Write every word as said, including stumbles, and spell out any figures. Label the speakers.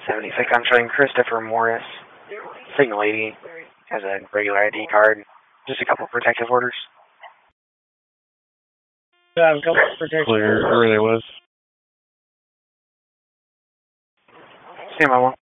Speaker 1: seventy-six, I'm showing Christopher Morris. Signal eighty has a regular I D card. Just a couple protective orders.
Speaker 2: Yeah, a couple protective
Speaker 3: Clear, where they was.
Speaker 1: Stand by one.